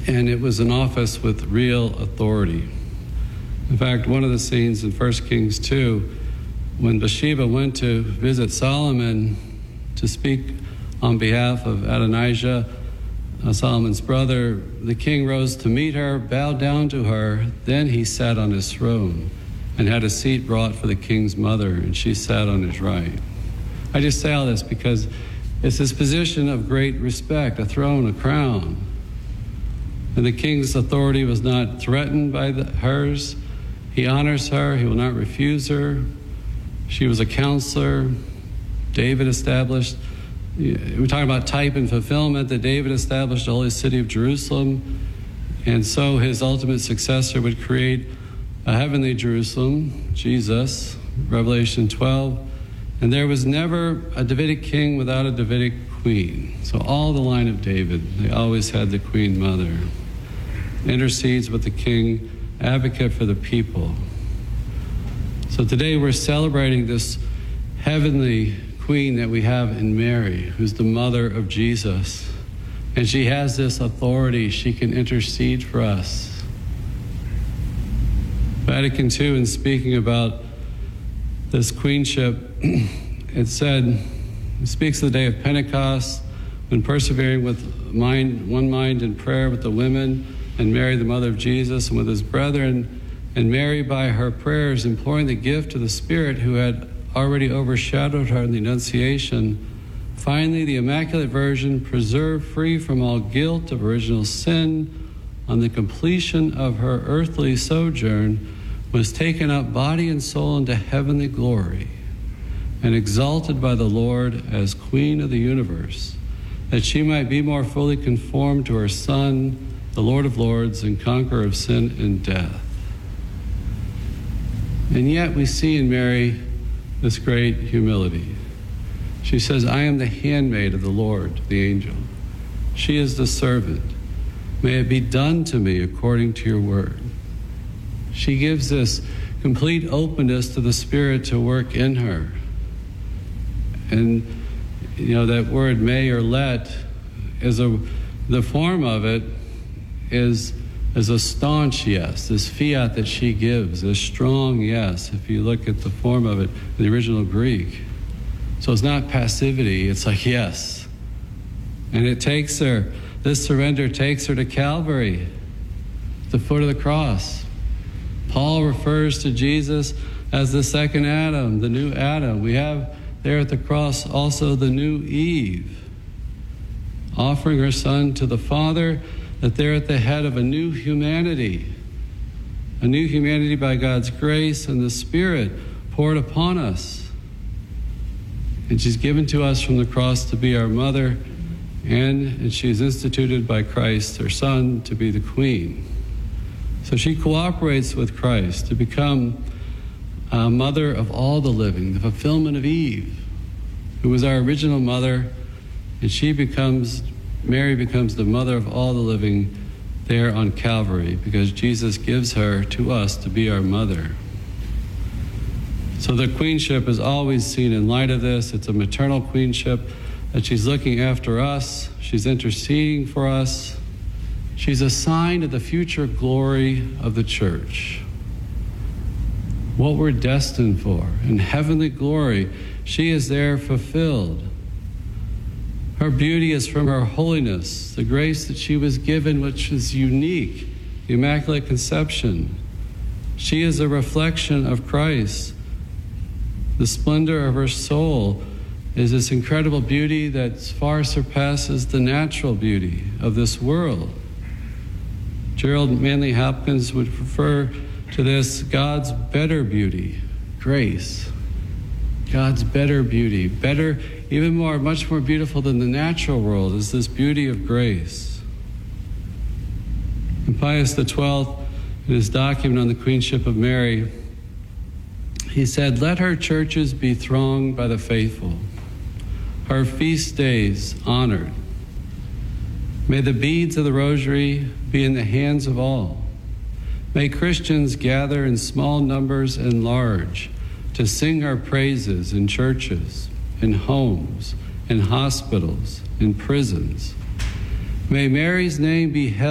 and it was an office with real authority. In fact, one of the scenes in 1 Kings 2, when Bathsheba went to visit Solomon to speak on behalf of Adonijah, Solomon's brother, the king rose to meet her, bowed down to her. Then he sat on his throne and had a seat brought for the king's mother, and she sat on his right. I just say all this because it's this position of great respect, a throne, a crown. And the king's authority was not threatened by hers. He honors her. He will not refuse her. She was a counselor. David established, we're talking about type and fulfillment, that David established the holy city of Jerusalem. And so his ultimate successor would create a heavenly Jerusalem, Jesus, Revelation 12. And there was never a Davidic king without a Davidic queen. So all the line of David, they always had the queen mother. Intercedes with the king, advocate for the people. So today we're celebrating this heavenly queen that we have in Mary, who's the mother of Jesus. And she has this authority. She can intercede for us. Vatican II, in speaking about this queenship, it speaks of the day of Pentecost, when persevering with one mind in prayer with the women, and Mary, the mother of Jesus, and with his brethren, and Mary, by her prayers, imploring the gift of the Spirit who had already overshadowed her in the Annunciation. Finally, the Immaculate Virgin, preserved free from all guilt of original sin, on the completion of her earthly sojourn, was taken up body and soul into heavenly glory, and exalted by the Lord as Queen of the universe, that she might be more fully conformed to her Son, the Lord of Lords and conqueror of sin and death. And yet we see in Mary this great humility. She says, I am the handmaid of the Lord, the angel. She is the servant. May it be done to me according to your word. She gives this complete openness to the Spirit to work in her. And, that word may or let, the form of it is a staunch yes, this fiat that she gives, a strong yes, if you look at the form of it in the original Greek. So it's not passivity, it's like yes. And it takes her, this surrender takes her to Calvary, the foot of the cross. Paul refers to Jesus as the second Adam, the new Adam. We have there at the cross also the new Eve, offering her son to the Father, that they're at the head of a new humanity by God's grace and the Spirit poured upon us. And she's given to us from the cross to be our mother, and she's instituted by Christ, her Son, to be the queen. So she cooperates with Christ to become a mother of all the living, the fulfillment of Eve, who was our original mother, and Mary becomes the mother of all the living there on Calvary, because Jesus gives her to us to be our mother. So the queenship is always seen in light of this. It's a maternal queenship, that she's looking after us, she's interceding for us. She's a sign of the future glory of the church. What we're destined for in heavenly glory, she is there fulfilled. Her beauty is from her holiness, the grace that she was given, which is unique, the Immaculate Conception. She is a reflection of Christ. The splendor of her soul is this incredible beauty that far surpasses the natural beauty of this world. Gerald Manley Hopkins would refer to this God's better beauty, grace. God's better beauty, better, even more, much more beautiful than the natural world is this beauty of grace. And Pius XII, in his document on the queenship of Mary, he said, let her churches be thronged by the faithful, her feast days honored. May the beads of the rosary be in the hands of all. May Christians gather in small numbers and large to sing her praises in churches, in homes, in hospitals, in prisons. May Mary's name be held